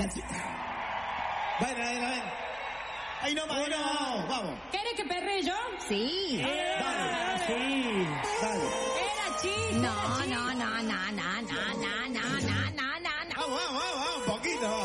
Ven. Ahí nomás, vamos. ¿Quieres que perre yo? Sí. Dale. Era chiste. No.